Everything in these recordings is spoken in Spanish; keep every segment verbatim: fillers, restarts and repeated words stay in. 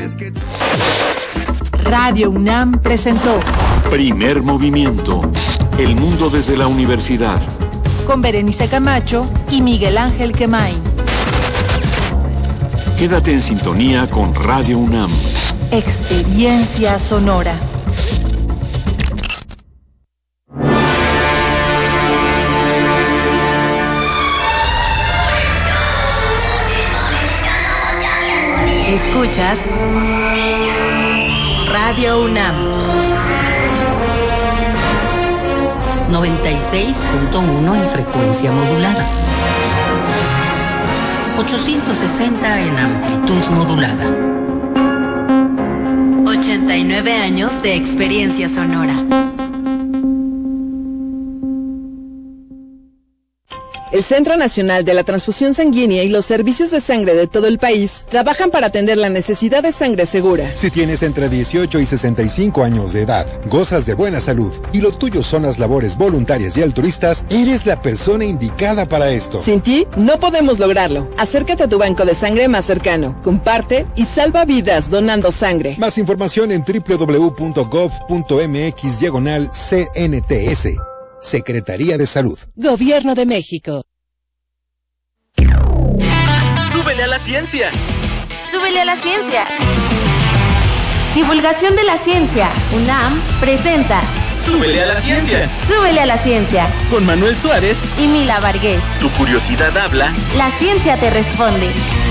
Radio UNAM presentó Primer Movimiento. El mundo desde la universidad. Con Berenice Camacho y Miguel Ángel Quemain. Quédate en sintonía con Radio UNAM. Experiencia sonora. Escuchas Radio UNAM noventa y seis punto uno en frecuencia modulada, ochocientos sesenta en amplitud modulada. ochenta y nueve años de experiencia sonora. El Centro Nacional de la Transfusión Sanguínea y los servicios de sangre de todo el país trabajan para atender la necesidad de sangre segura. Si tienes entre dieciocho y sesenta y cinco años de edad, gozas de buena salud y lo tuyo son las labores voluntarias y altruistas, eres la persona indicada para esto. Sin ti, no podemos lograrlo. Acércate a tu banco de sangre más cercano, comparte y salva vidas donando sangre. Más información en doble u doble u doble u punto gov punto mx diagonal C N T S. Secretaría de Salud. Gobierno de México. ¡Súbele a la ciencia! ¡Súbele a la ciencia! Divulgación de la ciencia. UNAM presenta ¡Súbele a la ciencia! ¡Súbele a la ciencia! Con Manuel Suárez y Mila Vargués. Tu curiosidad habla. La ciencia te responde.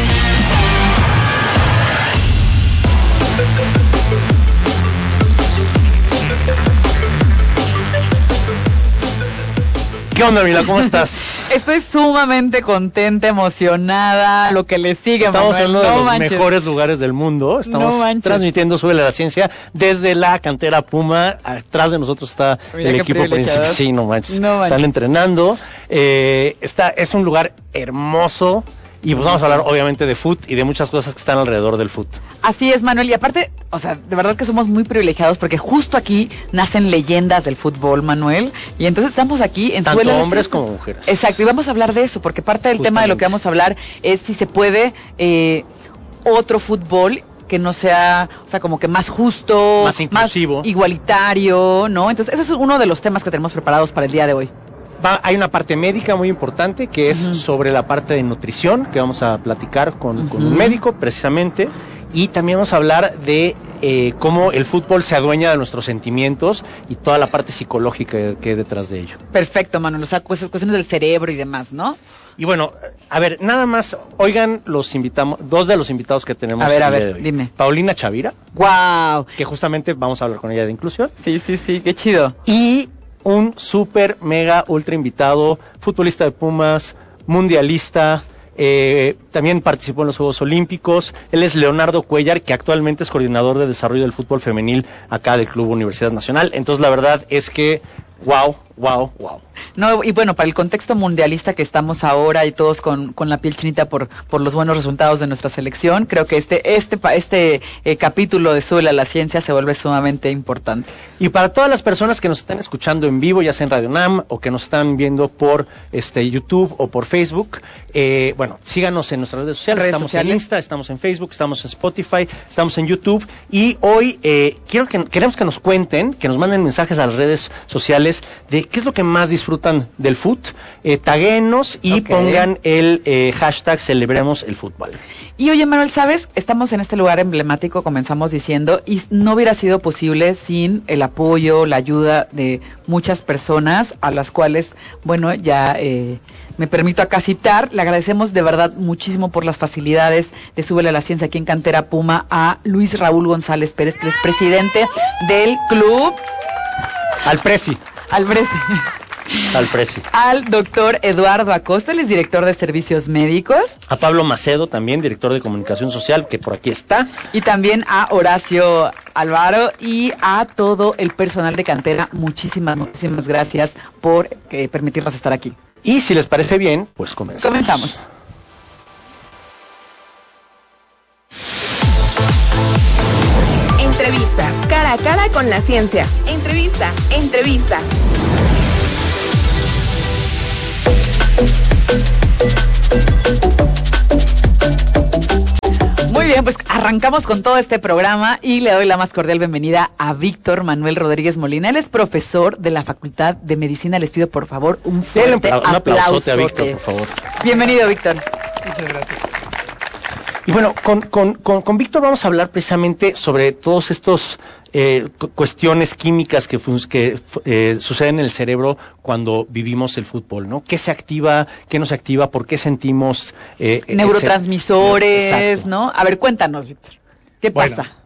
¿Qué onda, Mila? ¿Cómo estás? Estoy sumamente contenta, emocionada, lo que le sigue, Estamos Manuel. en uno de no los manches. mejores lugares del mundo. Estamos No transmitiendo Súbele a la Ciencia desde la cantera Puma. Atrás de nosotros está Mira el qué equipo principal. Sí, no manches. No manches. Están entrenando. Eh, está, es un lugar hermoso. Y pues vamos a hablar obviamente de fútbol y de muchas cosas que están alrededor del fútbol. Así es, Manuel. Y aparte, o sea, de verdad que somos muy privilegiados porque justo aquí nacen leyendas del fútbol, Manuel. Y entonces estamos aquí en Tanto Súbele a la hombres Ciencia. como mujeres. Exacto, y vamos a hablar de eso porque parte del tema de lo que vamos a hablar es si se puede eh, otro fútbol que no sea, o sea, como que más justo, Más inclusivo. más igualitario, ¿no? Entonces, ese es uno de los temas que tenemos preparados para el día de hoy. Va, hay una parte médica muy importante que es Uh-huh. sobre la parte de nutrición, que vamos a platicar con, Uh-huh. con un médico precisamente, y también vamos a hablar de eh, cómo el fútbol se adueña de nuestros sentimientos y toda la parte psicológica que hay detrás de ello. Perfecto, Manuel, o sea, pues, cuestiones del cerebro y demás, ¿no? Y bueno, a ver, nada más, oigan, los invitamos, dos de los invitados que tenemos A ver, a el día ver, de hoy. dime. Paulina Chavira, ¡Guau! que justamente vamos a hablar con ella de inclusión, Sí, sí, sí, qué chido. y un súper, mega, ultra invitado, futbolista de Pumas, mundialista, eh, también participó en los Juegos Olímpicos. Él es Leonardo Cuellar, que actualmente es coordinador de desarrollo del fútbol femenil acá del Club Universidad Nacional. Entonces, la verdad es que, wow, wow, wow. No, y bueno, para el contexto mundialista que estamos ahora y todos con, con la piel chinita por, por los buenos resultados de nuestra selección, creo que este, este, pa- este eh, capítulo de Súbele a la Ciencia se vuelve sumamente importante. Y para todas las personas que nos están escuchando en vivo, ya sea en Radio UNAM o que nos están viendo por este YouTube o por Facebook, eh, bueno, síganos en nuestras redes sociales. Redes estamos sociales. en Insta, estamos en Facebook, estamos en Spotify, estamos en YouTube. Y hoy eh, quiero que, queremos que nos cuenten, que nos manden mensajes a las redes sociales de qué es lo que más disfrutan del fútbol. Eh, taguéennos y Ok. pongan el eh, hashtag Celebremos el Fútbol. Y oye, Manuel, ¿sabes? Estamos en este lugar emblemático, comenzamos diciendo, y no hubiera sido posible sin el apoyo, la ayuda de muchas personas a las cuales, bueno, ya eh, me permito acá citar. Le agradecemos de verdad muchísimo por las facilidades de Súbele a la Ciencia aquí en Cantera Puma a Luis Raúl González Pérez, que es presidente del club. Al Presi. Al Presi. Al Presi. Al doctor Eduardo Acosta, él es director de servicios médicos. A Pablo Macedo, también director de comunicación social, que por aquí está. Y también a Horacio Alvaro y a todo el personal de Cantera. Muchísimas, muchísimas gracias por eh, permitirnos estar aquí. Y si les parece bien, pues comenzamos. Comenzamos. Entrevista, cara a cara con la ciencia. Entrevista, entrevista. Muy bien, pues arrancamos con todo este programa y le doy la más cordial bienvenida a Víctor Manuel Rodríguez Molina. Él es profesor de la Facultad de Medicina. Les pido, por favor, un fuerte un aplausote aplausote a Víctor, por favor. Bienvenido, Víctor. Muchas gracias. Y bueno, con, con, con, con Víctor vamos a hablar precisamente sobre todos estos eh, cu- cuestiones químicas que, fun- que eh, suceden en el cerebro cuando vivimos el fútbol, ¿no? ¿Qué se activa, qué no se activa, por qué sentimos... Eh, Neurotransmisores, Exacto. ¿no? A ver, cuéntanos, Víctor. ¿Qué Bueno, pasa?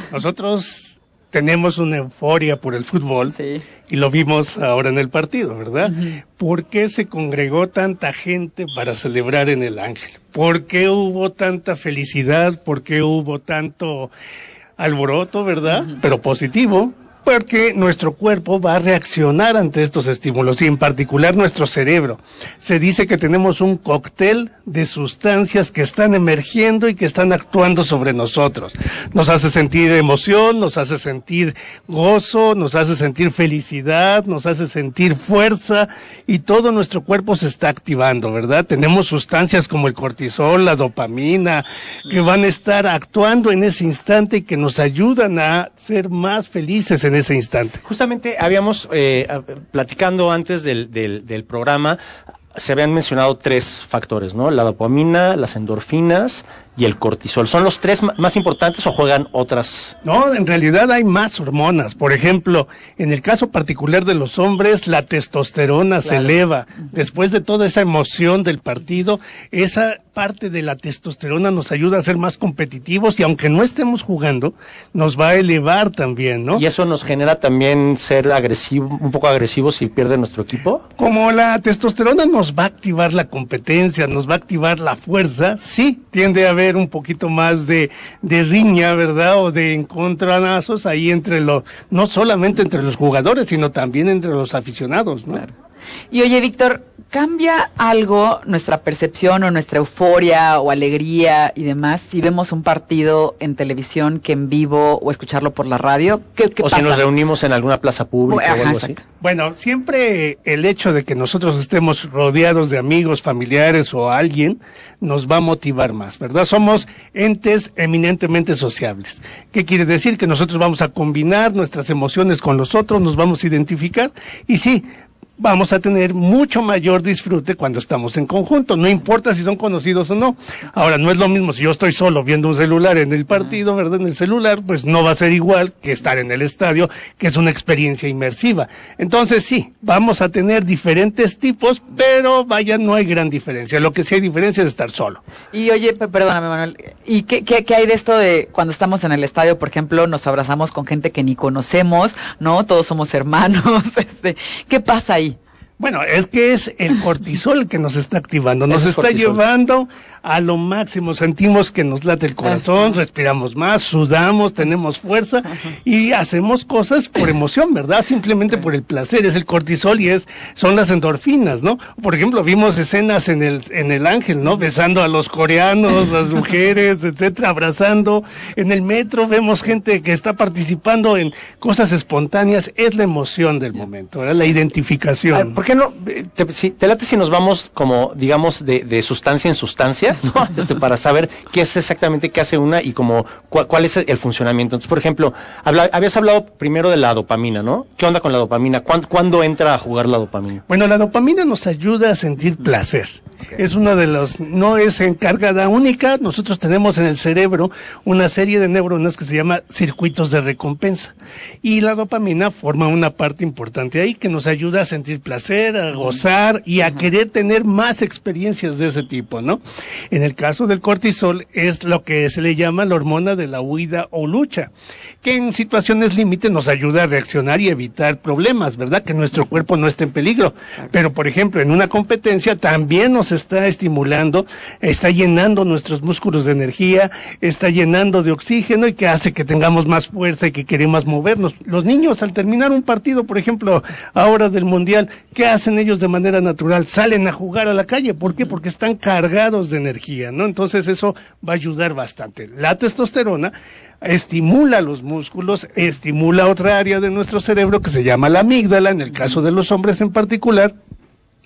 Nosotros tenemos una euforia por el fútbol Sí. y lo vimos ahora en el partido, ¿verdad? Ujú. ¿Por qué se congregó tanta gente para celebrar en el Ángel? ¿Por qué hubo tanta felicidad? ¿Por qué hubo tanto alboroto, verdad? Ujú. Pero positivo. Porque nuestro cuerpo va a reaccionar ante estos estímulos y en particular nuestro cerebro. Se dice que tenemos un cóctel de sustancias que están emergiendo y que están actuando sobre nosotros. Nos hace sentir emoción, nos hace sentir gozo, nos hace sentir felicidad, nos hace sentir fuerza y todo nuestro cuerpo se está activando, ¿verdad? Tenemos sustancias como el cortisol, la dopamina, que van a estar actuando en ese instante y que nos ayudan a ser más felices en ese instante. Justamente habíamos, eh, platicando antes del, del, del programa, se habían mencionado tres factores, ¿no? La dopamina, las endorfinas y el cortisol. ¿Son los tres más importantes o juegan otras? No, en realidad hay más hormonas. Por ejemplo, en el caso particular de los hombres, la testosterona se eleva. Después de toda esa emoción del partido, esa parte de la testosterona nos ayuda a ser más competitivos y aunque no estemos jugando, nos va a elevar también, ¿no? ¿Y eso nos genera también ser agresivo, un poco agresivos si pierde nuestro equipo? Como la testosterona nos va a activar la competencia, nos va a activar la fuerza, sí, tiende a haber un poquito más de, de riña, ¿verdad? O de encontronazos ahí entre los, no solamente entre los jugadores, sino también entre los aficionados, ¿no? Claro. Y oye, Víctor, ¿cambia algo nuestra percepción o nuestra euforia o alegría y demás si vemos un partido en televisión que en vivo o escucharlo por la radio? ¿Qué, qué o pasa? si nos reunimos en alguna plaza pública Ajá, o algo exacto. así. Bueno, siempre el hecho de que nosotros estemos rodeados de amigos, familiares o alguien nos va a motivar más, ¿verdad? Somos entes eminentemente sociables. ¿Qué quiere decir? Que nosotros vamos a combinar nuestras emociones con los otros, nos vamos a identificar y sí, vamos a tener mucho mayor disfrute cuando estamos en conjunto, no importa si son conocidos o no. Ahora, no es lo mismo si yo estoy solo viendo un celular en el partido, ¿verdad? En el celular, pues no va a ser igual que estar en el estadio, que es una experiencia inmersiva. Entonces, sí, vamos a tener diferentes tipos, pero vaya, no hay gran diferencia. Lo que sí hay diferencia es estar solo. Y oye, p- perdóname, Manuel, ¿y qué, qué, qué hay de esto de cuando estamos en el estadio, por ejemplo, nos abrazamos con gente que ni conocemos, ¿no? Todos somos hermanos, este, ¿qué pasa ahí? Bueno, es que es el cortisol el que nos está activando, nos Ese está cortisol. llevando a lo máximo, sentimos que nos late el corazón, Ajá. respiramos más, sudamos, tenemos fuerza y hacemos cosas por emoción, ¿verdad? Simplemente por el placer, es el cortisol y es son las endorfinas, ¿no? Por ejemplo, vimos escenas en el en el Ángel, ¿no? Besando a los coreanos, las mujeres, etcétera, abrazando. En el metro vemos gente que está participando en cosas espontáneas, es la emoción del momento, ¿verdad? La identificación. Ah, ¿por qué no? eh, Te, si, te late si nos vamos como, digamos, de, de sustancia en sustancia, ¿no? Este, para saber qué es exactamente qué hace una y como cuál, cuál es el funcionamiento. Entonces, por ejemplo, habla, habías hablado primero de la dopamina, ¿no? ¿Qué onda con la dopamina? ¿Cuándo, ¿cuándo entra a jugar la dopamina? Bueno, la dopamina nos ayuda a sentir placer. Okay. Es una de los, no es encargada única, nosotros tenemos en el cerebro una serie de neuronas que se llama circuitos de recompensa. Y la dopamina forma una parte importante ahí que nos ayuda a sentir placer, a gozar y a querer tener más experiencias de ese tipo, ¿no? En el caso del cortisol es lo que se le llama la hormona de la huida o lucha, que en situaciones límite nos ayuda a reaccionar y evitar problemas, ¿verdad? Que nuestro cuerpo no esté en peligro. Pero, por ejemplo, en una competencia también nos está estimulando, está llenando nuestros músculos de energía, está llenando de oxígeno y que hace que tengamos más fuerza y que queremos movernos. Los niños al terminar un partido, por ejemplo, ahora del Mundial, ¿qué hacen ellos de manera natural? Salen a jugar a la calle. ¿Por qué? Porque están cargados de energía, ¿no? Entonces eso va a ayudar bastante. La testosterona estimula los músculos, estimula otra área de nuestro cerebro que se llama la amígdala, en el caso de los hombres en particular,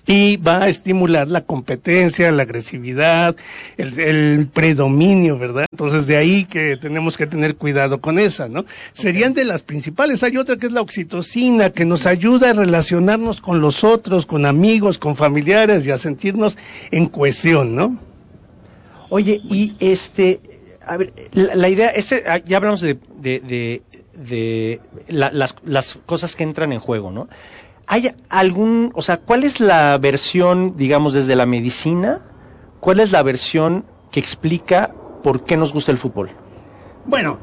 y va a estimular la competencia, la agresividad, el, el predominio, ¿verdad? Entonces de ahí que tenemos que tener cuidado con esa, ¿no? Serían de las principales. Hay otra que es la oxitocina, que nos ayuda a relacionarnos con los otros, con amigos, con familiares y a sentirnos en cohesión, ¿no? Oye, y este, a ver, la, la idea, este, ya hablamos de, de, de, de la, las, las cosas que entran en juego, ¿no? ¿Hay algún, o sea, cuál es la versión, digamos, desde la medicina? ¿Cuál es la versión que explica por qué nos gusta el fútbol? Bueno,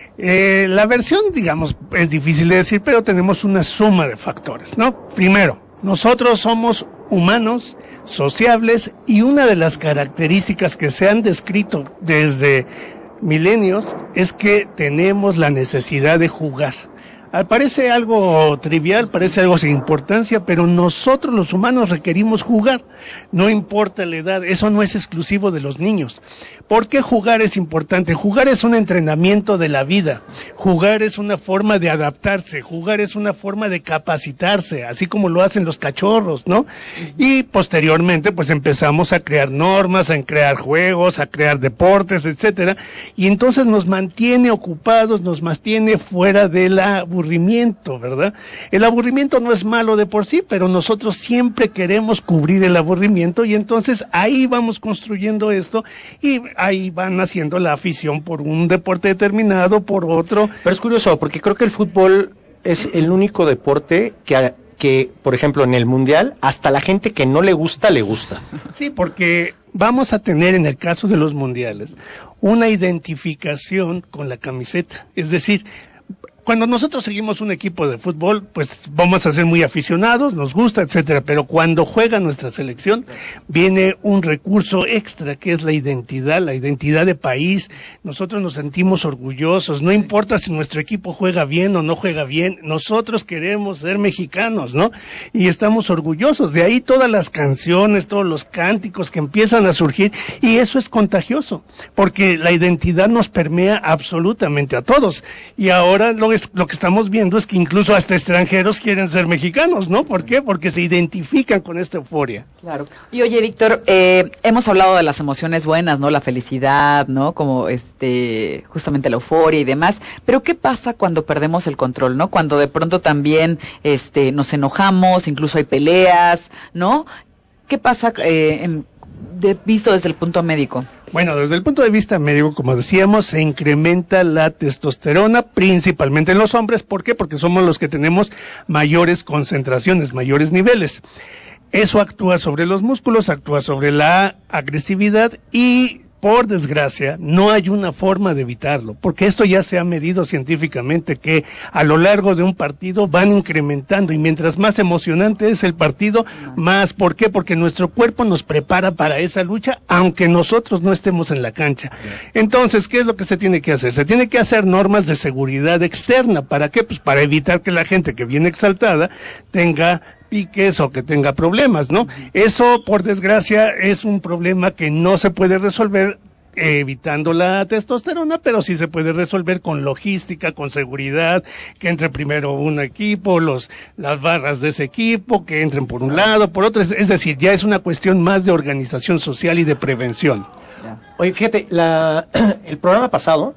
eh, la versión, digamos, es difícil de decir, pero tenemos una suma de factores, ¿no? Primero, nosotros somos humanos, sociables, y una de las características que se han descrito desde milenios es que tenemos la necesidad de jugar. Parece algo trivial, parece algo sin importancia, pero nosotros los humanos requerimos jugar, no importa la edad, eso no es exclusivo de los niños. ¿Por qué jugar es importante? Jugar es un entrenamiento de la vida, jugar es una forma de adaptarse, jugar es una forma de capacitarse, así como lo hacen los cachorros, ¿no? Y posteriormente pues empezamos a crear normas, a crear juegos, a crear deportes, etcétera, y entonces nos mantiene ocupados, nos mantiene fuera de la aburrimiento, ¿verdad? El aburrimiento no es malo de por sí, pero nosotros siempre queremos cubrir el aburrimiento y entonces ahí vamos construyendo esto y ahí van haciendo la afición por un deporte determinado, por otro. Pero es curioso, porque creo que el fútbol es el único deporte que, que, por ejemplo, en el Mundial, hasta la gente que no le gusta, le gusta. Sí, porque vamos a tener en el caso de los mundiales una identificación con la camiseta, es decir, cuando nosotros seguimos un equipo de fútbol, pues vamos a ser muy aficionados, nos gusta, etcétera, pero cuando juega nuestra selección, viene un recurso extra que es la identidad, la identidad de país. Nosotros nos sentimos orgullosos, no importa si nuestro equipo juega bien o no juega bien, nosotros queremos ser mexicanos, ¿no? Y estamos orgullosos, de ahí todas las canciones, todos los cánticos que empiezan a surgir, y eso es contagioso, porque la identidad nos permea absolutamente a todos, y ahora lo Es, lo que estamos viendo es que incluso hasta extranjeros quieren ser mexicanos, ¿no? ¿Por qué? Porque se identifican con esta euforia. Claro. Y oye, Víctor, eh, hemos hablado de las emociones buenas, ¿no? La felicidad, ¿no? Como este, justamente la euforia y demás. Pero ¿qué pasa cuando perdemos el control, ¿no? Cuando de pronto también, este, nos enojamos, incluso hay peleas, ¿no? ¿Qué pasa, eh, en, de, visto desde el punto médico? Bueno, desde el punto de vista médico, como decíamos, se incrementa la testosterona, principalmente en los hombres. ¿Por qué? Porque somos los que tenemos mayores concentraciones, mayores niveles. Eso actúa sobre los músculos, actúa sobre la agresividad y, por desgracia, no hay una forma de evitarlo, porque esto ya se ha medido científicamente, que a lo largo de un partido van incrementando, y mientras más emocionante es el partido, más. ¿Por qué? Porque nuestro cuerpo nos prepara para esa lucha, aunque nosotros no estemos en la cancha. Entonces, ¿qué es lo que se tiene que hacer? Se tiene que hacer normas de seguridad externa. ¿Para qué? Pues para evitar que la gente que viene exaltada tenga piques o que tenga problemas, ¿no? Eso, por desgracia, es un problema que no se puede resolver eh, evitando la testosterona, pero sí se puede resolver con logística, con seguridad, que entre primero un equipo, los las barras de ese equipo, que entren por un lado, por otro, es, es decir, ya es una cuestión más de organización social y de prevención. Oye, fíjate, la, el programa pasado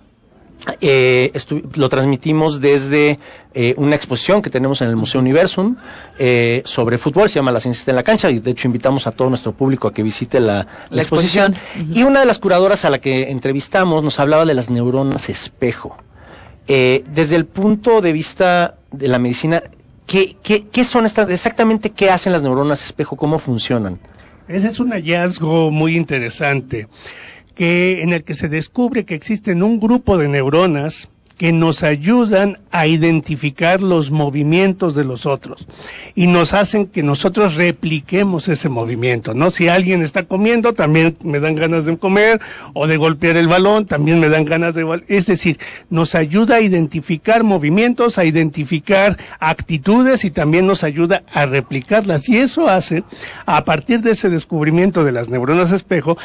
Eh, lo transmitimos desde eh, una exposición que tenemos en el Museo Universum eh, sobre fútbol, se llama La Ciencia está en la cancha, y de hecho invitamos a todo nuestro público a que visite la, la, la exposición. exposición. Uh-huh. Y una de las curadoras a la que entrevistamos nos hablaba de las neuronas espejo. Eh, desde el punto de vista de la medicina, ¿qué, qué, qué son estas, exactamente qué hacen las neuronas espejo, cómo funcionan? Ese es un hallazgo muy interesante, que en el que se descubre que existen un grupo de neuronas que nos ayudan a identificar los movimientos de los otros y nos hacen que nosotros repliquemos ese movimiento, ¿no? Si alguien está comiendo, también me dan ganas de comer, o de golpear el balón, también me dan ganas de... Es decir, nos ayuda a identificar movimientos, a identificar actitudes y también nos ayuda a replicarlas. Y eso hace, a partir de ese descubrimiento de las neuronas espejo,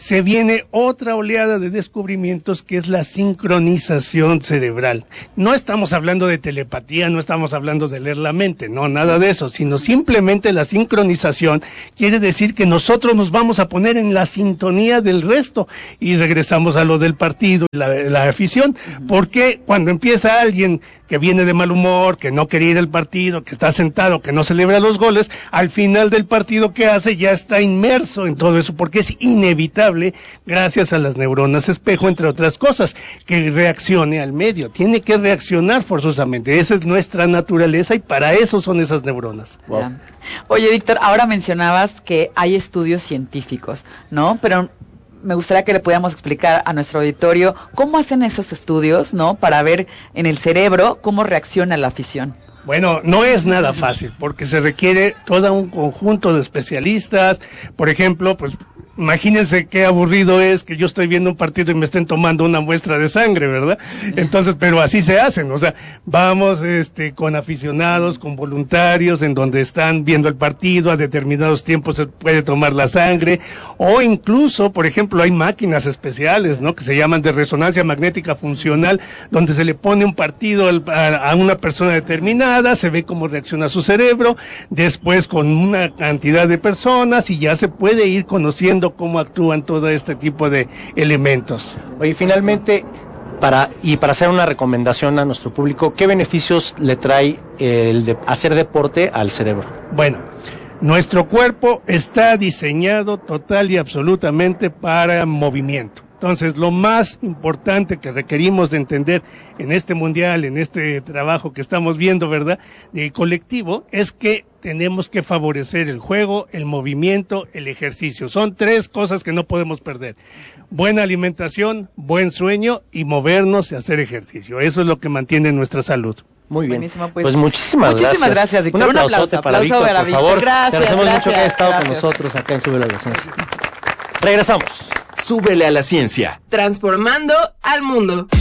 se viene otra oleada de descubrimientos que es la sincronización cerebral. No estamos hablando de telepatía, no estamos hablando de leer la mente, no, nada de eso, sino simplemente la sincronización quiere decir que nosotros nos vamos a poner en la sintonía del resto y regresamos a lo del partido, la, la afición, porque cuando empieza alguien que viene de mal humor, que no quiere ir al partido, que está sentado, que no celebra los goles, al final del partido que hace ya está inmerso en todo eso, porque es inevitable, gracias a las neuronas espejo, entre otras cosas, que reaccione al medio, tiene que reaccionar forzosamente, esa es nuestra naturaleza y para eso son esas neuronas. Wow. Oye, Víctor, ahora mencionabas que hay estudios científicos, ¿no? Pero me gustaría que le pudiéramos explicar a nuestro auditorio cómo hacen esos estudios, ¿no? Para ver en el cerebro cómo reacciona la afición. Bueno, no es nada fácil, porque se requiere todo un conjunto de especialistas. Por ejemplo, pues imagínense qué aburrido es que yo estoy viendo un partido y me estén tomando una muestra de sangre, ¿verdad? Entonces, pero así se hacen, o sea, vamos este con aficionados, con voluntarios, en donde están viendo el partido, a determinados tiempos se puede tomar la sangre, o incluso, por ejemplo, hay máquinas especiales, ¿no? Que se llaman de resonancia magnética funcional, donde se le pone un partido a, a una persona determinada, se ve cómo reacciona su cerebro, después con una cantidad de personas y ya se puede ir conociendo cómo actúan todo este tipo de elementos. Oye, finalmente, para y para hacer una recomendación a nuestro público, ¿qué beneficios le trae el de hacer deporte al cerebro? Bueno, nuestro cuerpo está diseñado total y absolutamente para movimiento. Entonces, lo más importante que requerimos de entender en este mundial, en este trabajo que estamos viendo, ¿verdad?, de colectivo, es que tenemos que favorecer el juego, el movimiento, el ejercicio. Son tres cosas que no podemos perder. Buena alimentación, buen sueño y movernos y hacer ejercicio. Eso es lo que mantiene nuestra salud. Muy bien. Buenísimo, pues, pues muchísimas, muchísimas gracias. gracias, Víctor. Un aplausote Un para aplauso Víctor, para por Víctor. favor. Gracias, Te agradecemos gracias, mucho que haya estado gracias. con nosotros acá en Súbele a la Ciencia. Regresamos. Súbele a la Ciencia. Transformando al mundo.